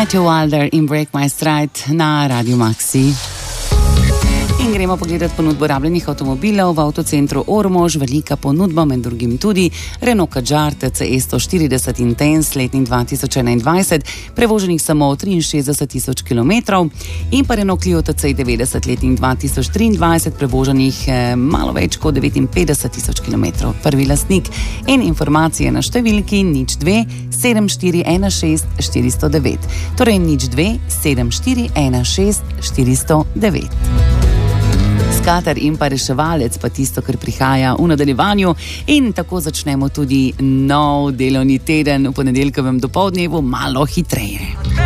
Matthew Wilder in Break My Stride na Radio Maxi. In gremo pogledati ponudbo rabljenih avtomobilov v avtocentru Ormož. Velika ponudba, med drugim tudi Renault Kadjar TCE 140 Intense letni 2021, prevoženih samo 63 000 km, in pa Renault Clio TCE 90 letni 2023, prevoženih malo več kot 59 000 km. Prvi lastnik in informacije na številki 02 7416 409. Torej 02 7416 409. Skater in pa reševalec pa tisto, kar prihaja v nadaljevanju, in tako začnemo tudi nov delovni teden v ponedeljkovem dopoldnevu malo hitreje.